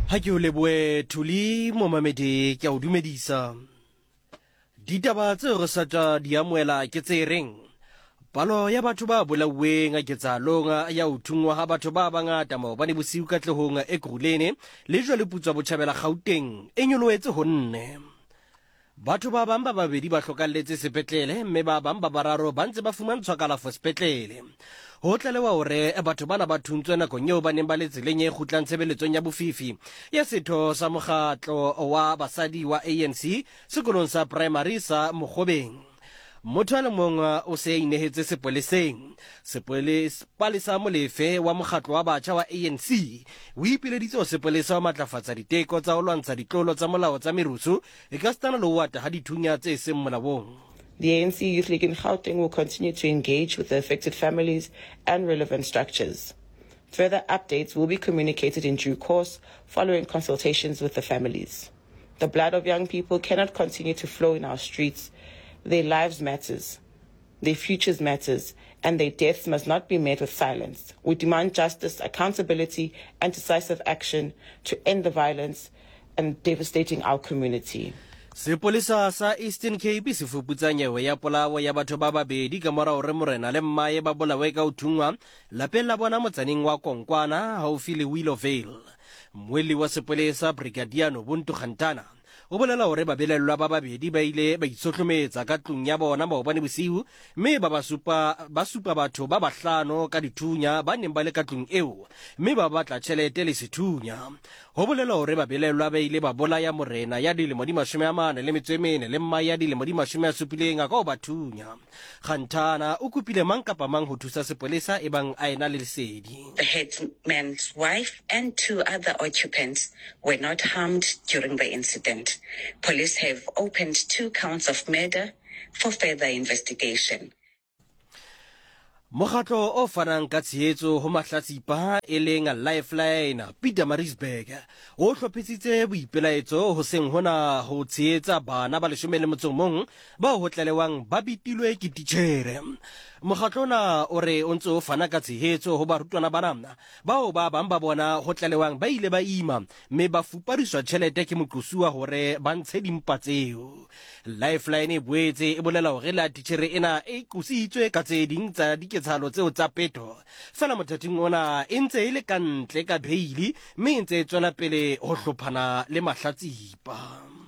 Ha ke o leboe Thuli Momamedi ke a o dumedisa. Ditaba tse re satla di amoela ke tse reng palo ya batho ba bolauweng a ketsalong ya o thungwa ha batho ba bangata maobane bosiu ka tlehong e Grulene le jwale putswa botjhabela Gauteng e nyoloetse ho nne. Batho ba bang ba babedi ba hlokalletse sepetlele mme ba bang ba bararo ba ntse ba fumantshwa kalafo sepetlele. Ho tlalewa hore batho bana ba thuntswe nakong eo ba neng ba le tseleng e kgutlang tshebeletsong ya bofifi ya setho sa mokgatlo wa basadi wa ANC sekolong sa primary sa Mokgobeng. Motho a le mong o se inehetse sepoleseng. Sepolesa Molefe wa mokgatlo wa batjha wa ANC o ipileditse ho sepolesa ho matlafatsa diteko tsa ho lwantsha ditlolo tsa molao tsa merusu e ka stana le ho ata ha dithunya tse seng molaong. The ANC Youth League in Gauteng will continue to engage with the affected families and relevant structures. Further updates will be communicated in due course following consultations with the families. The blood of young people cannot continue to flow in our streets. Their lives matters, their futures matters, and their deaths must not be met with silence. We demand justice, accountability, and decisive action to end the violence and devastating our community. Sepolesa sa Eastern Cape se fuputsa nyewe ya polao ya batho ba babedi ka mora hore morena le mmae ba bolawe ka ho thungwa lapeng la bona motsaneng wa Konkwana haufi le Willowvale. Mmueli wa sepolesa Brigadier Nobuntu Khantana o bolela hore babelellwa ba babedi ba ile ba itsotlometsa ka tlung ya bona maobane bosiu mme ba supa batho ba bahlano ka dithunya ba neng ba le ka tlung eo mme ba batla tjhelete le sethunya. Ho bolela hore babelellwa ba ile ba bolaya morena ya dilemo di 44 le mmae ya dilemo di 70 ka ho bathunya. Khantana o kopile mang kapa mang ho thusa sepolesa ebang a ena le lesedi. The headman's wife and 2 other occupants were not harmed during the incident. Police have opened 2 counts of murder for further investigation. Mokgatlo o fanang ka tshehetso ho mahlatsipa e leng Lifeline Pietermaritzburg o hlophetsitse boipelaetso ho seng hona ho tshehetsa bana ba 11 ba ho tlalewang ba bitilwe ke titjhere. Mokgatlo ona o re o ntse o fana ka tshehetso ho barutwana bana bao ba bang ba bona ho tlalewang ba ile ba ima mme ba fupariswa tjhelete ke moqosuwa hore ba ntshe dimpa tseo. Lifeline e boetse e bolela hore la titjhere ena e qositswe ka tse ding tsa diketsahalo tseo tsa peto fela mothating ona e ntse e le kantle ka beili mme e ntse e tswela pele ho hlophana le mahlatsipa.